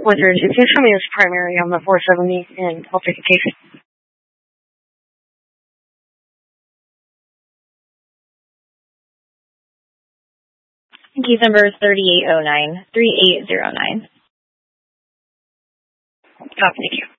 Wizards, if you show me his primary on the 470, and I'll take a case. Case number is 3809. Thank you.